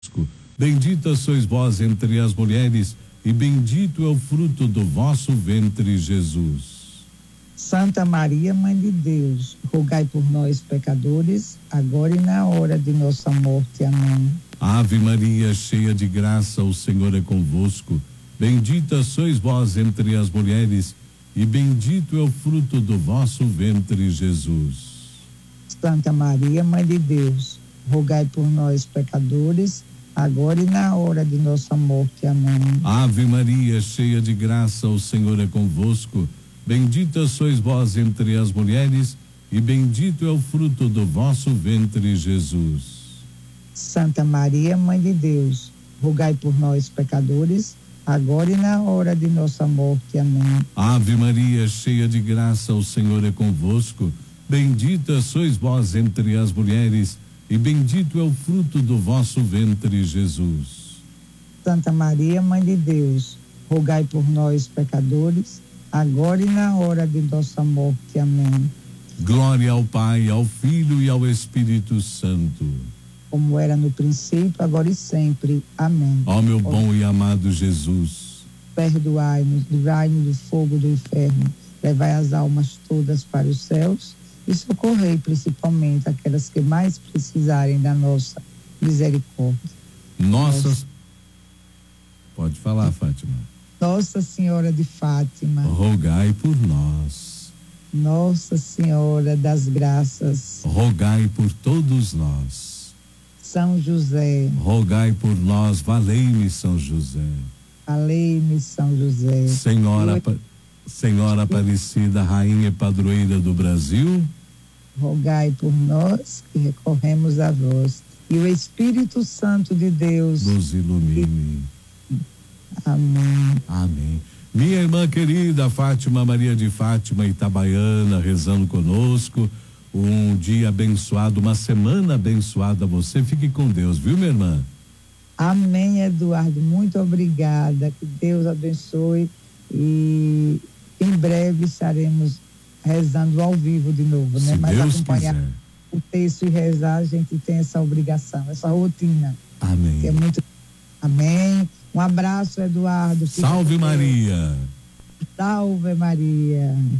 Bendita sois vós entre as mulheres, e bendito é o fruto do vosso ventre, Jesus. Santa Maria, Mãe de Deus, rogai por nós, pecadores, agora e na hora de nossa morte. Amém. Ave Maria, cheia de graça, o Senhor é convosco. Bendita sois vós entre as mulheres, e bendito é o fruto do vosso ventre, Jesus. Santa Maria, Mãe de Deus, rogai por nós, pecadores, agora e na hora de nossa morte. Amém. Ave Maria, cheia de graça, o Senhor é convosco. Bendita sois vós entre as mulheres, e bendito é o fruto do vosso ventre, Jesus. Santa Maria, Mãe de Deus, rogai por nós, pecadores, agora e na hora de nossa morte. Amém. Ave Maria, cheia de graça, o Senhor é convosco. Bendita sois vós entre as mulheres, e bendito é o fruto do vosso ventre, Jesus. Santa Maria, Mãe de Deus, rogai por nós, pecadores, agora e na hora de nossa morte. Amém. Glória ao Pai, ao Filho e ao Espírito Santo. Como era no princípio, agora e sempre. Amém. Ó meu bom e amado Jesus, perdoai-nos, livrai-nos do fogo do inferno, levai as almas todas para os céus e socorrei principalmente aquelas que mais precisarem da nossa misericórdia. Pode falar, Fátima. Nossa Senhora de Fátima, rogai por nós. Nossa Senhora das Graças, rogai por todos nós. São José, rogai por nós. Valei-me, São José. Valei-me, São José. Senhora Aparecida, Rainha e Padroeira do Brasil, rogai por nós que recorremos a vós. E o Espírito Santo de Deus nos ilumine. Amém. Amém. Minha irmã querida Fátima Maria de Fátima Itabaiana, rezando conosco. Um dia abençoado, uma semana abençoada a você. Fique com Deus, viu, minha irmã? Amém, Eduardo. Muito obrigada. Que Deus abençoe. E em breve estaremos rezando ao vivo de novo, né? Mas Deus acompanhar quiser. O texto e rezar, a gente tem essa obrigação, essa rotina. Amém. Que é muito. Amém. Um abraço, Eduardo. Salve Maria. Salve Maria.